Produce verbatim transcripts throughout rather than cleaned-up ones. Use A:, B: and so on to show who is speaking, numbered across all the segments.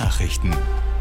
A: Nachrichten.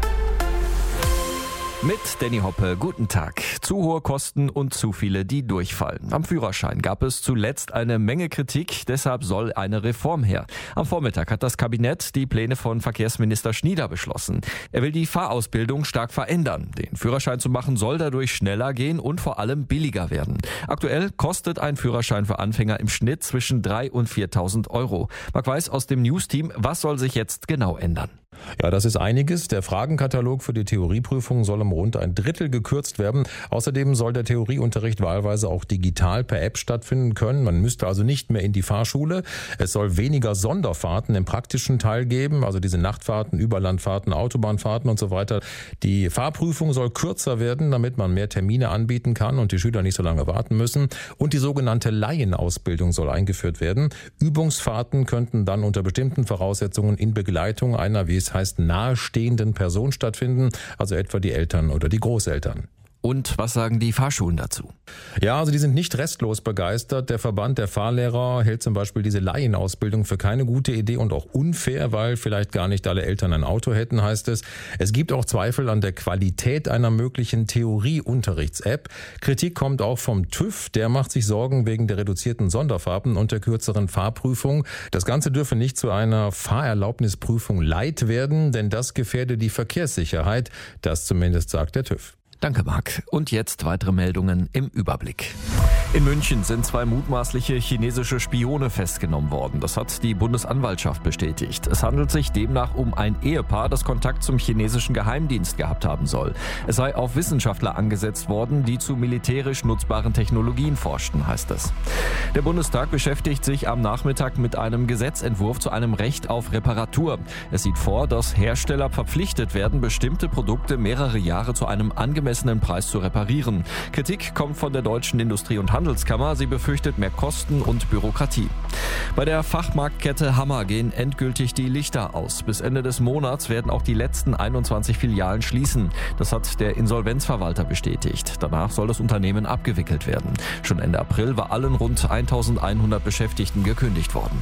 B: Mit Danny Hoppe, guten Tag. Zu hohe Kosten und zu viele, die durchfallen. Am Führerschein gab es zuletzt eine Menge Kritik, deshalb soll eine Reform her. Am Vormittag hat das Kabinett die Pläne von Verkehrsminister Schnieder beschlossen. Er will die Fahrausbildung stark verändern. Den Führerschein zu machen soll dadurch schneller gehen und vor allem billiger werden. Aktuell kostet ein Führerschein für Anfänger im Schnitt zwischen dreitausend und viertausend Euro. Marc Weiß aus dem News-Team, was soll sich jetzt genau ändern?
C: Ja, das ist einiges. Der Fragenkatalog für die Theorieprüfung soll um rund ein Drittel gekürzt werden. Außerdem soll der Theorieunterricht wahlweise auch digital per App stattfinden können. Man müsste also nicht mehr in die Fahrschule. Es soll weniger Sonderfahrten im praktischen Teil geben, also diese Nachtfahrten, Überlandfahrten, Autobahnfahrten und so weiter. Die Fahrprüfung soll kürzer werden, damit man mehr Termine anbieten kann und die Schüler nicht so lange warten müssen. Und die sogenannte Laienausbildung soll eingeführt werden. Übungsfahrten könnten dann unter bestimmten Voraussetzungen in Begleitung einer, wie es heißt, nahestehenden Person stattfinden, also etwa die Eltern oder die Großeltern.
B: Und was sagen die Fahrschulen dazu?
C: Ja, also die sind nicht restlos begeistert. Der Verband der Fahrlehrer hält zum Beispiel diese Laienausbildung für keine gute Idee und auch unfair, weil vielleicht gar nicht alle Eltern ein Auto hätten, heißt es. Es gibt auch Zweifel an der Qualität einer möglichen Theorieunterrichts-App. Kritik kommt auch vom TÜV. Der macht sich Sorgen wegen der reduzierten Sonderfahrten und der kürzeren Fahrprüfung. Das Ganze dürfe nicht zu einer Fahrerlaubnisprüfung Light werden, denn das gefährde die Verkehrssicherheit. Das zumindest sagt der TÜV.
B: Danke, Marc. Und jetzt weitere Meldungen im Überblick. In München sind zwei mutmaßliche chinesische Spione festgenommen worden. Das hat die Bundesanwaltschaft bestätigt. Es handelt sich demnach um ein Ehepaar, das Kontakt zum chinesischen Geheimdienst gehabt haben soll. Es sei auf Wissenschaftler angesetzt worden, die zu militärisch nutzbaren Technologien forschten, heißt es. Der Bundestag beschäftigt sich am Nachmittag mit einem Gesetzentwurf zu einem Recht auf Reparatur. Es sieht vor, dass Hersteller verpflichtet werden, bestimmte Produkte mehrere Jahre zu einem angemessenen Preis zu reparieren. Kritik kommt von der Deutschen Industrie- und Handelskammer. Sie befürchtet mehr Kosten und Bürokratie. Bei der Fachmarktkette Hammer gehen endgültig die Lichter aus. Bis Ende des Monats werden auch die letzten einundzwanzig Filialen schließen. Das hat der Insolvenzverwalter bestätigt. Danach soll das Unternehmen abgewickelt werden. Schon Ende April war allen rund eintausendeinhundert Beschäftigten gekündigt worden.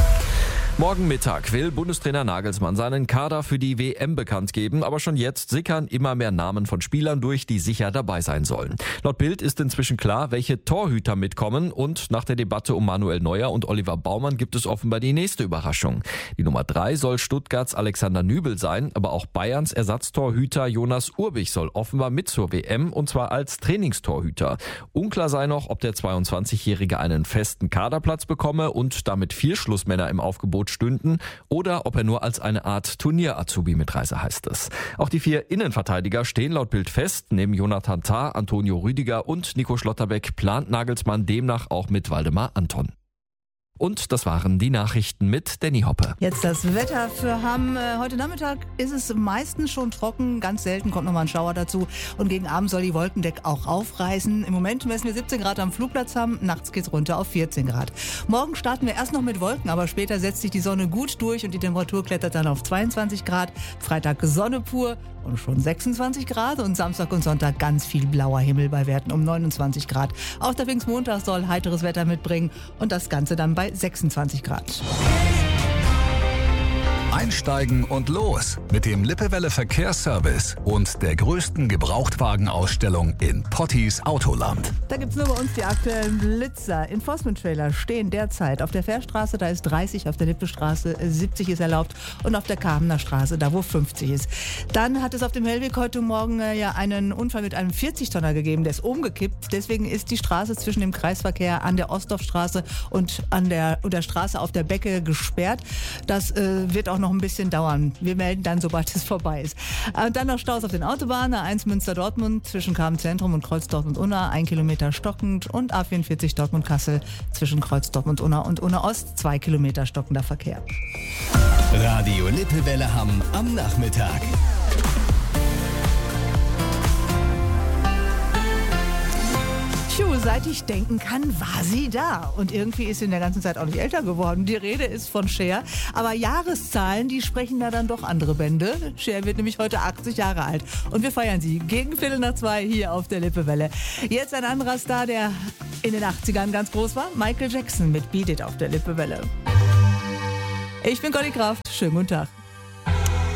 B: Morgen Mittag will Bundestrainer Nagelsmann seinen Kader für die W M bekannt geben, aber schon jetzt sickern immer mehr Namen von Spielern durch, die sicher dabei sein sollen. Laut Bild ist inzwischen klar, welche Torhüter mitkommen und nach der Debatte um Manuel Neuer und Oliver Baumann gibt es offenbar die nächste Überraschung. Die Nummer drei soll Stuttgarts Alexander Nübel sein, aber auch Bayerns Ersatztorhüter Jonas Urbich soll offenbar mit zur W M und zwar als Trainingstorhüter. Unklar sei noch, ob der zweiundzwanzigjährige einen festen Kaderplatz bekomme und damit vier Schlussmänner im Aufgebot stünden oder ob er nur als eine Art Turnier-Azubi mitreise, heißt es. Auch die vier Innenverteidiger stehen laut Bild fest. Neben Jonathan Tah, Antonio Rüdiger und Nico Schlotterbeck plant Nagelsmann demnach auch mit Waldemar Anton. Und das waren die Nachrichten mit Danny Hoppe.
D: Jetzt das Wetter für Hamm. Heute Nachmittag ist es meistens schon trocken. Ganz selten kommt noch mal ein Schauer dazu. Und gegen Abend soll die Wolkendeck auch aufreißen. Im Moment messen wir siebzehn Grad am Flugplatz Hamm. Nachts geht's runter auf vierzehn Grad. Morgen starten wir erst noch mit Wolken, aber später setzt sich die Sonne gut durch und die Temperatur klettert dann auf zweiundzwanzig Grad. Freitag Sonne pur und schon sechsundzwanzig Grad. Und Samstag und Sonntag ganz viel blauer Himmel bei Werten um neunundzwanzig Grad. Auch der Pfingstmontag soll heiteres Wetter mitbringen und das Ganze dann bei sechsundzwanzig Grad.
A: Einsteigen und los mit dem Lippewelle Verkehrsservice und der größten Gebrauchtwagenausstellung in Potties Autoland.
D: Da gibt's nur bei uns die aktuellen Blitzer. Enforcement-Trailer stehen derzeit auf der Fährstraße, da ist dreißig, auf der Lippestraße siebzig ist erlaubt und auf der Kamener Straße, da wo fünfzig ist. Dann hat es auf dem Hellweg heute Morgen äh, ja einen Unfall mit einem vierzig-Tonner gegeben, der ist umgekippt. Deswegen ist die Straße zwischen dem Kreisverkehr an der Ostdorfstraße und an der, und der Straße auf der Becke gesperrt. Das äh, wird auch noch ein bisschen dauern. Wir melden dann, sobald es vorbei ist. Äh, dann noch Staus auf den Autobahnen. A eins Münster-Dortmund zwischen Kamen-Zentrum und Kreuz-Dortmund-Unna, ein Kilometer stockend. Und A vierundvierzig Dortmund-Kassel zwischen Kreuz-Dortmund-Unna und Unna-Ost, zwei Kilometer stockender Verkehr.
A: Radio Lippewelle Hamm am Nachmittag.
D: Puh, seit ich denken kann, war sie da. Und irgendwie ist sie in der ganzen Zeit auch nicht älter geworden. Die Rede ist von Cher. Aber Jahreszahlen, die sprechen da dann doch andere Bände. Cher wird nämlich heute achtzig Jahre alt. Und wir feiern sie gegen Viertel nach zwei hier auf der Lippewelle. Jetzt ein anderer Star, der in den achtzigern ganz groß war. Michael Jackson mit Beat It auf der Lippewelle. Ich bin Conny Kraft. Schönen guten Tag.